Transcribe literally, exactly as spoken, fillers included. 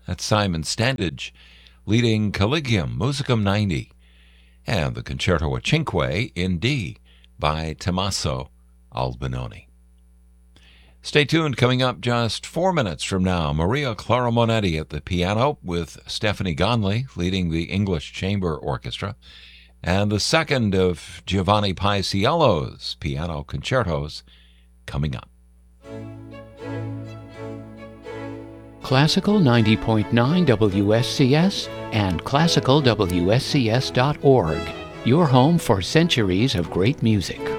That's Simon Standage leading Collegium Musicum ninety, and the Concerto a Cinque in D by Tommaso Albinoni. Stay tuned. Coming up just four minutes from now, Maria Clara Monetti at the piano with Stephanie Gonley leading the English Chamber Orchestra, and the second of Giovanni Paisiello's piano concertos coming up. Classical ninety point nine W S C S and classical W S C S dot org, your home for centuries of great music.